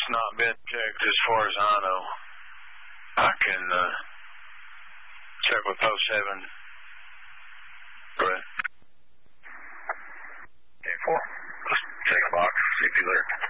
It's not been checked as far as I know. I can check with post 7. Go ahead. Okay, 4. Let's check a box, see if you there.